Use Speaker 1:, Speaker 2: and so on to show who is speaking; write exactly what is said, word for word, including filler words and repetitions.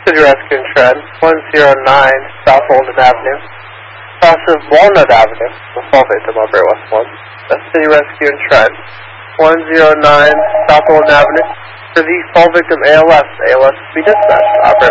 Speaker 1: City Rescue and Trend, one zero nine South Walnut Avenue. Cross of Walnut Avenue, the fall victim on Great West one. That's City Rescue and Trend, one zero nine South Walnut Avenue. For the fall victim A L S, A L S will be dispatched. Operate